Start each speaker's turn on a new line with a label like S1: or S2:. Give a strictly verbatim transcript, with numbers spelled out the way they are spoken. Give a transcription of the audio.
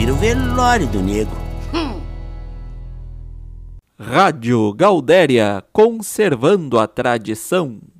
S1: primeiro velório do nego. Hum.
S2: Rádio Gaudéria, conservando a tradição.